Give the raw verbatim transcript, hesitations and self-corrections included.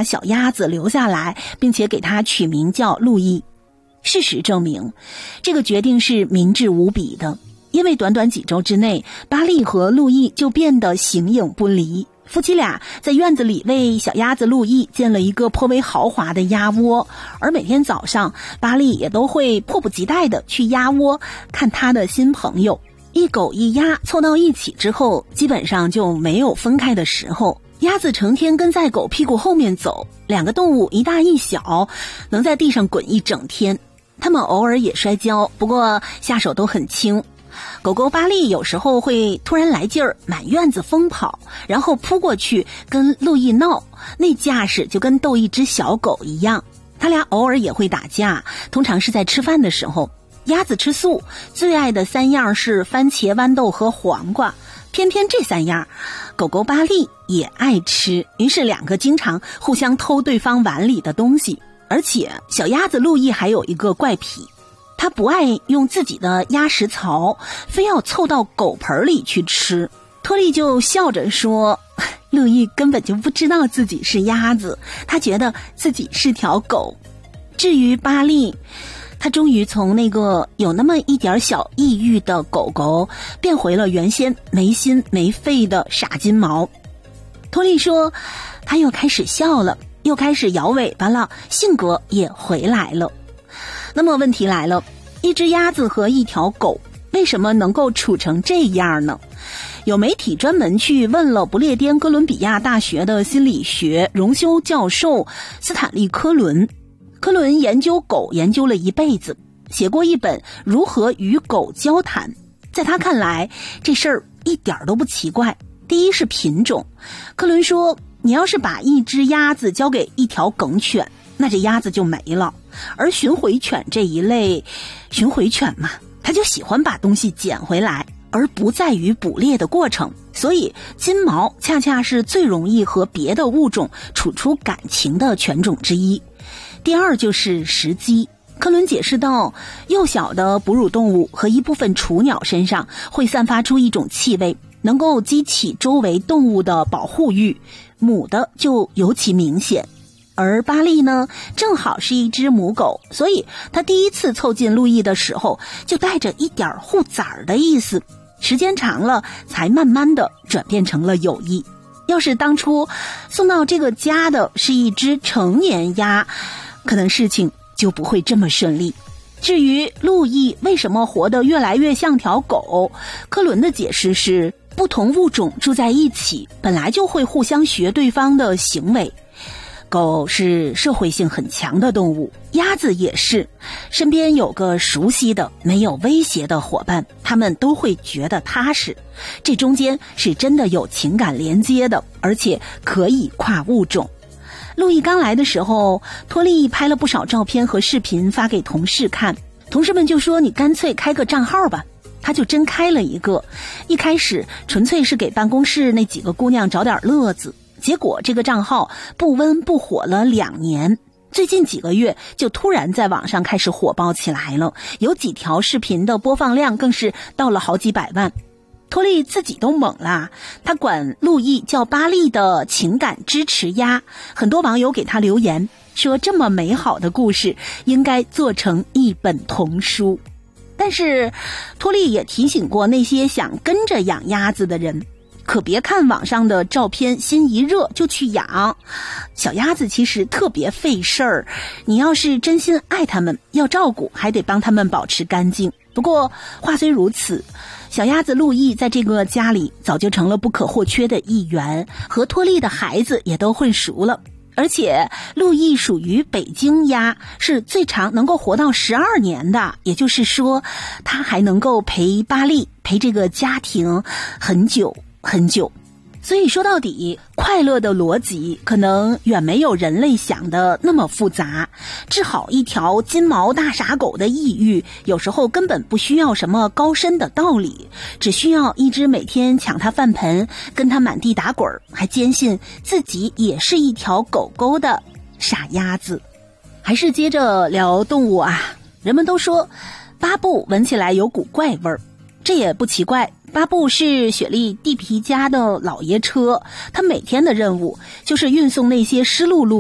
把小鸭子留下来，并且给它取名叫路易。事实证明，这个决定是明智无比的，因为短短几周之内，巴利和路易就变得形影不离。夫妻俩在院子里为小鸭子路易建了一个颇为豪华的鸭窝，而每天早上，巴利也都会迫不及待地去鸭窝看他的新朋友。一狗一鸭凑到一起之后，基本上就没有分开的时候。鸭子成天跟在狗屁股后面走，两个动物一大一小，能在地上滚一整天。它们偶尔也摔跤，不过下手都很轻。狗狗巴利有时候会突然来劲儿，满院子疯跑，然后扑过去跟路易闹，那架势就跟逗一只小狗一样。他俩偶尔也会打架，通常是在吃饭的时候。鸭子吃素，最爱的三样是番茄、豌豆和黄瓜，偏偏这三样狗狗巴利也爱吃，于是两个经常互相偷对方碗里的东西。而且小鸭子路易还有一个怪癖，他不爱用自己的鸭食槽，非要凑到狗盆里去吃。托利就笑着说，路易根本就不知道自己是鸭子，他觉得自己是条狗。至于巴利，他终于从那个有那么一点小抑郁的狗狗变回了原先没心没肺的傻金毛。托利说，他又开始笑了，又开始摇尾巴了，性格也回来了。那么问题来了，一只鸭子和一条狗为什么能够处成这样呢？有媒体专门去问了不列颠哥伦比亚大学的心理学荣休教授斯坦利·科伦。科伦研究狗研究了一辈子，写过一本《如何与狗交谈》。在他看来，这事儿一点都不奇怪。第一是品种，科伦说，你要是把一只鸭子交给一条梗犬，那这鸭子就没了。而巡回犬这一类，巡回犬嘛，它就喜欢把东西捡回来，而不在于捕猎的过程。所以金毛恰恰是最容易和别的物种处出感情的犬种之一。第二就是时机，科伦解释到，幼小的哺乳动物和一部分雏鸟身上会散发出一种气味，能够激起周围动物的保护欲，母的就尤其明显。而巴利呢，正好是一只母狗，所以他第一次凑近路易的时候，就带着一点护崽儿的意思，时间长了，才慢慢的转变成了友谊。要是当初送到这个家的是一只成年鸭，可能事情就不会这么顺利。至于路易为什么活得越来越像条狗，科伦的解释是，不同物种住在一起，本来就会互相学对方的行为。狗是社会性很强的动物，鸭子也是，身边有个熟悉的没有威胁的伙伴，它们都会觉得踏实。这中间是真的有情感连接的，而且可以跨物种。路易刚来的时候，托利拍了不少照片和视频发给同事看，同事们就说，你干脆开个账号吧。他就真开了一个，一开始纯粹是给办公室那几个姑娘找点乐子，结果这个账号不温不火了两年，最近几个月就突然在网上开始火爆起来了，有几条视频的播放量更是到了好几百万。托利自己都懵了，他管路易叫巴利的情感支持鸭，很多网友给他留言说，这么美好的故事应该做成一本童书。但是托利也提醒过那些想跟着养鸭子的人，可别看网上的照片心一热就去养，小鸭子其实特别费事儿，你要是真心爱它们，要照顾还得帮它们保持干净。不过话虽如此，小鸭子路易在这个家里早就成了不可或缺的一员，和托利的孩子也都混熟了。而且路易属于北京鸭，是最长能够活到十二年的，也就是说他还能够陪巴利陪这个家庭很久很久。所以说到底，快乐的逻辑可能远没有人类想的那么复杂。治好一条金毛大傻狗的抑郁，有时候根本不需要什么高深的道理，只需要一只每天抢他饭盆，跟他满地打滚，还坚信自己也是一条狗狗的傻鸭子。还是接着聊动物啊，人们都说巴布闻起来有股怪味儿，这也不奇怪。巴布是雪莉蒂皮家的老爷车，他每天的任务就是运送那些湿漉漉